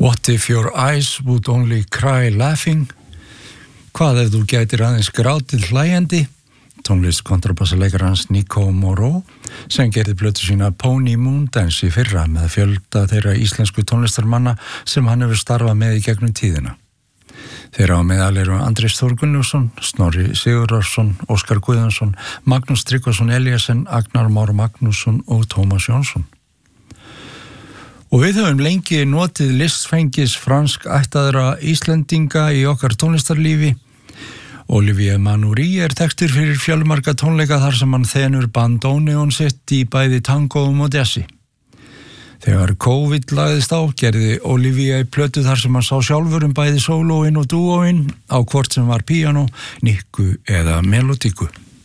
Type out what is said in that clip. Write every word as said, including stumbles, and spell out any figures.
What if your eyes would only cry laughing? Hvað ef þú gætir aðeins grátið hlæjandi? Tónlist kontrabassaleikarans Nico Moreau sem gerði plötu sína Pony Moon Dance í fyrra með fjölda þeirra íslensku tónlistarmanna sem hann hefur starfað með í gegnum tíðina. Þeirra á meðal eru Andrés Þór Gunnlaugsson, Snorri Sigurðarsson, Óskar Guðjónsson, Magnús Tryggvason Eliasen, Agnar Már Magnússon og Tómas Jónsson. Og við höfum lengi notið listfengis fransk ættaðra Íslendinga í okkar tónlistarlífi. Olivier Manoury er þekktur fyrir fjölmarga tónleika þar sem hann þenur bandóneón sitt í bæði tangóum og jazzi. Þegar COVID lagðist á, gerði Olivier plötu þar sem hann sá sjálfur um bæði sólóin og dúóin á hvort sem var píanó, nikku eða melodíku.